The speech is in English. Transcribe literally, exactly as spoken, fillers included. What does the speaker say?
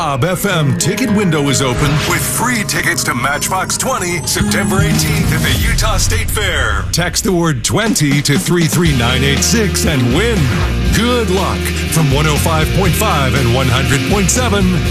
Cobb F M ticket window is open with free tickets to Matchbox twenty, September eighteenth at the Utah State Fair. Text the word twenty to three three nine eight six and win. Good luck from one oh five point five and one hundred point seven